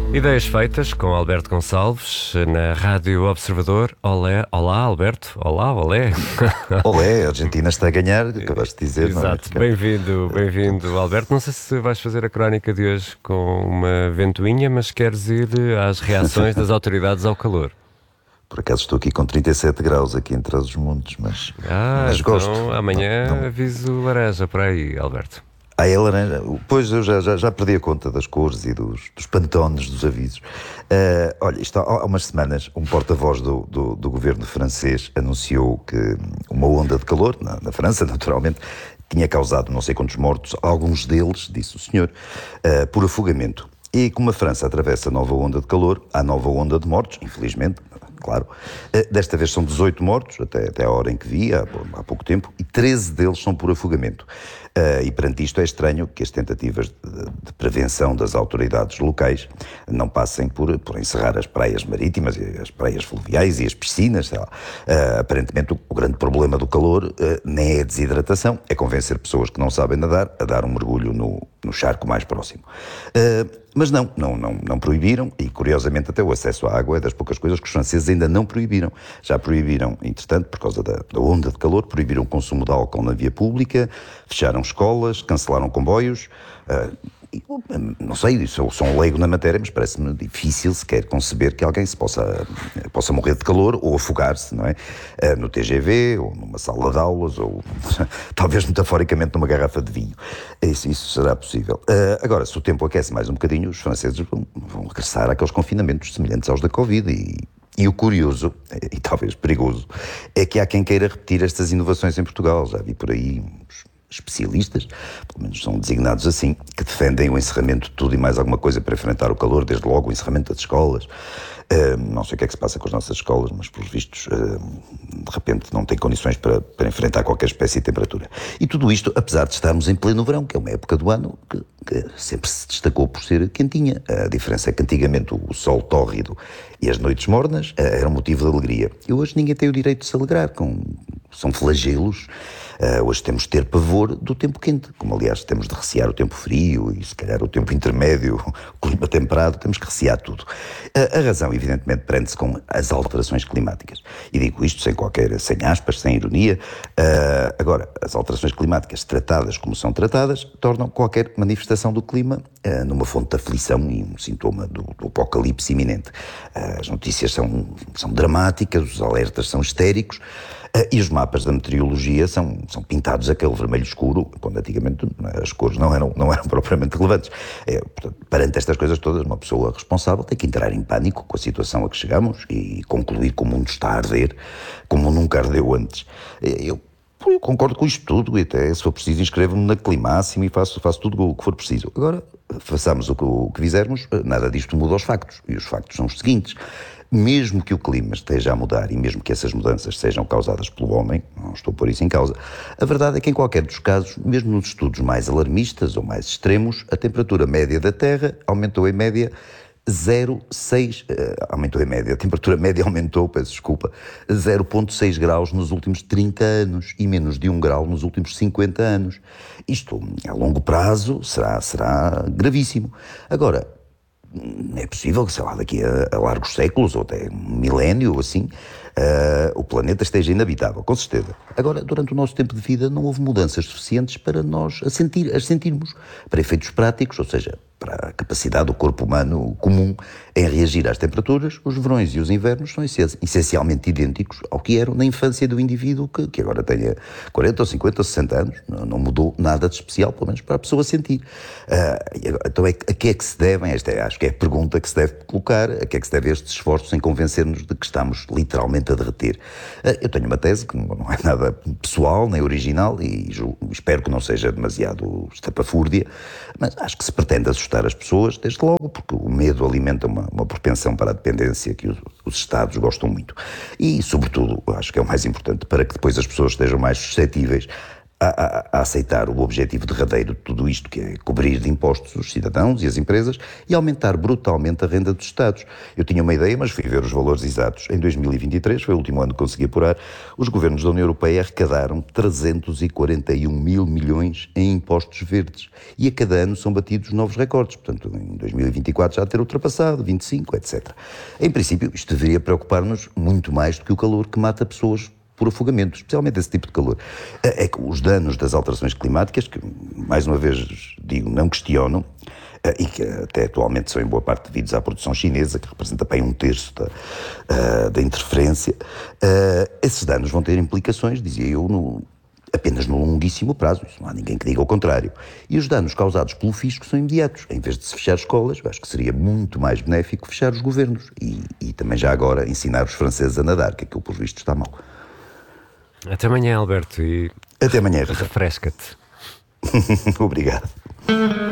Ideias feitas com Alberto Gonçalves na Rádio Observador. Olé, olá Alberto, olá, olé. Olé, a Argentina está a ganhar, acabaste de dizer. Exato, não é? bem-vindo Alberto. Não sei se vais fazer a crónica de hoje com uma ventoinha, mas queres ir às reações das autoridades ao calor. Por acaso estou aqui com 37 graus aqui entre os montes, mas Então, gosto. amanhã aviso laranja para aí, Alberto. É laranja. Pois eu já perdi a conta das cores e dos pantones dos avisos. Olha, isto há umas semanas, um porta-voz do governo francês anunciou que uma onda de calor, na França, naturalmente, tinha causado não sei quantos mortos, alguns deles, disse o senhor, por afogamento. E como a França atravessa a nova onda de calor, há nova onda de mortos, infelizmente, claro. Desta vez são 18 mortos, até a hora em que vi, há pouco tempo, e 13 deles são por afogamento. E perante isto é estranho que as tentativas de prevenção das autoridades locais não passem por encerrar as praias marítimas, e as praias fluviais e as piscinas. Aparentemente o grande problema do calor nem é a desidratação, é convencer pessoas que não sabem nadar a dar um mergulho no charco mais próximo. Mas não proibiram, e curiosamente até o acesso à água é das poucas coisas que os franceses ainda não proibiram. Já proibiram, entretanto, por causa da onda de calor, proibiram o consumo de álcool na via pública, fecharam escolas, cancelaram comboios. Não sei, sou um leigo na matéria, mas parece-me difícil sequer conceber que alguém se possa morrer de calor ou afogar-se, não é? No TGV, ou numa sala de aulas, ou talvez metaforicamente numa garrafa de vinho. Isso será possível. Agora, se o tempo aquece mais um bocadinho, os franceses vão regressar àqueles confinamentos semelhantes aos da Covid e o curioso, e talvez perigoso, é que há quem queira repetir estas inovações em Portugal. Já vi por aí especialistas, pelo menos são designados assim, que defendem o encerramento de tudo e mais alguma coisa para enfrentar o calor, desde logo o encerramento das escolas. Não sei o que é que se passa com as nossas escolas, mas pelos vistos, de repente não têm condições para enfrentar qualquer espécie de temperatura. E tudo isto, apesar de estarmos em pleno verão, que é uma época do ano que sempre se destacou por ser quentinha. A diferença é que antigamente o sol tórrido e as noites mornas eram motivo de alegria. E hoje ninguém tem o direito de se alegrar, são flagelos. Hoje temos de ter pavor do tempo quente, como aliás temos de recear o tempo frio e se calhar o tempo intermédio, o clima temperado, temos que recear tudo. A razão, evidentemente, prende-se com as alterações climáticas. E digo isto sem aspas, sem ironia. Agora, as alterações climáticas tratadas como são tratadas, tornam qualquer manifestação do clima numa fonte de aflição e um sintoma do apocalipse iminente. As notícias são dramáticas, os alertas são histéricos, e os mapas da meteorologia são pintados aquele vermelho escuro, quando antigamente as cores não eram propriamente relevantes. Portanto, perante estas coisas todas, uma pessoa responsável tem que entrar em pânico com a situação a que chegamos e concluir que o mundo está a arder como nunca ardeu antes. Eu concordo com isto tudo e até, se for preciso, inscrevo-me na Climáxima e faço tudo o que for preciso. Agora, façamos o que fizermos, nada disto muda os factos. E os factos são os seguintes. Mesmo que o clima esteja a mudar e mesmo que essas mudanças sejam causadas pelo homem, não estou a pôr isso em causa, a verdade é que em qualquer dos casos, mesmo nos estudos mais alarmistas ou mais extremos, a temperatura média da Terra aumentou em média 0,6, a temperatura média aumentou, peço desculpa, 0,6 graus nos últimos 30 anos e menos de 1 grau nos últimos 50 anos. Isto, a longo prazo, será gravíssimo. Agora, é possível que, sei lá, daqui a largos séculos ou até um milénio, assim, o planeta esteja inabitável, com certeza. Agora, durante o nosso tempo de vida não houve mudanças suficientes para nós as sentirmos, para efeitos práticos, ou seja, para a capacidade do corpo humano comum em reagir às temperaturas. Os verões e os invernos são essencialmente idênticos ao que eram na infância do indivíduo que agora tenha 40 ou 50 ou 60 anos. Não mudou nada de especial, pelo menos para a pessoa sentir. Então, a que é que se devem? Acho que é a pergunta que se deve colocar. A que é que se deve estes esforços em convencer-nos de que estamos literalmente a derreter? Eu tenho uma tese que não é nada pessoal, nem original, e espero que não seja demasiado estapafúrdia, mas acho que se pretende assustar as pessoas, desde logo, porque o medo alimenta uma propensão para a dependência que os Estados gostam muito. E, sobretudo, acho que é o mais importante, para que depois as pessoas estejam mais suscetíveis a aceitar o objetivo derradeiro de tudo isto, que é cobrir de impostos os cidadãos e as empresas e aumentar brutalmente a renda dos Estados. Eu tinha uma ideia, mas fui ver os valores exatos. Em 2023, foi o último ano que consegui apurar, os governos da União Europeia arrecadaram 341 mil milhões em impostos verdes. E a cada ano são batidos novos recordes. Portanto, em 2024 já ter ultrapassado, 25, etc. Em princípio, isto deveria preocupar-nos muito mais do que o calor que mata pessoas por afogamento, especialmente esse tipo de calor. É que os danos das alterações climáticas, que mais uma vez digo, não questiono, e que até atualmente são em boa parte devidos à produção chinesa, que representa bem 1/3 da interferência, esses danos vão ter implicações, dizia eu, apenas no longuíssimo prazo, isso não há ninguém que diga o contrário. E os danos causados pelo fisco são imediatos. Em vez de se fechar escolas, eu acho que seria muito mais benéfico fechar os governos e também já agora ensinar os franceses a nadar, que aquilo por visto está mal. Até amanhã, Alberto, e Até amanhã, Rita. refresca-te. Obrigado.